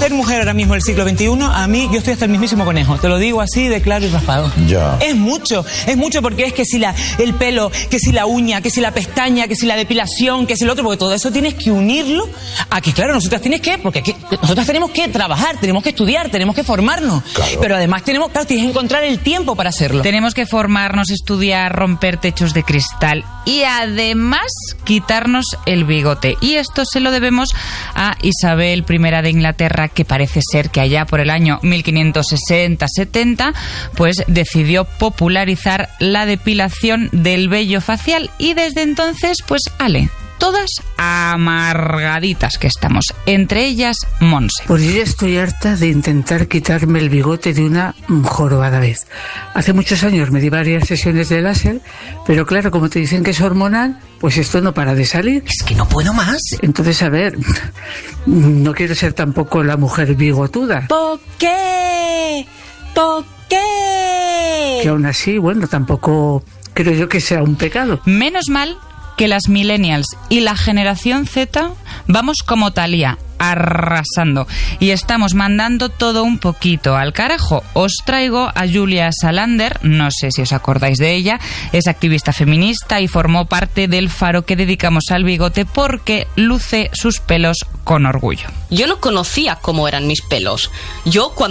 ser mujer ahora mismo del siglo XXI, a mí, yo estoy hasta el mismísimo conejo. Te lo digo así de claro y raspado. Ya. Es mucho porque es que si el pelo, que si la uña, que si la pestaña, que si la depilación, que si lo otro, porque todo eso tienes que unirlo a que, claro, nosotras tenemos que trabajar, tenemos que estudiar, tenemos que formarnos. Claro. Pero además tienes que encontrar el tiempo para hacerlo. Tenemos que formarnos, estudiar, romper techos de cristal y además quitarnos el bigote. Y esto se lo debemos a Isabel I de Inglaterra, que parece ser que allá por el año 1560-70 pues decidió popularizar la depilación del vello facial y desde entonces pues todas amargaditas que estamos, entre ellas Monse. Pues yo ya estoy harta de intentar quitarme el bigote de una jorobada vez. Hace muchos años me di varias sesiones de láser, pero claro, como te dicen que es hormonal, pues esto no para de salir. Es que no puedo más. Entonces, a ver, no quiero ser tampoco la mujer bigotuda. ¿Por qué? ¿Por qué? Que aún así, bueno, tampoco creo yo que sea un pecado. Menos mal que las millennials y la generación Z vamos como Thalía, arrasando. Y estamos mandando todo un poquito al carajo. Os traigo a Julia Salander, no sé si os acordáis de ella, es activista feminista y formó parte del faro que dedicamos al bigote porque luce sus pelos con orgullo. Yo no conocía cómo eran mis pelos. Cuando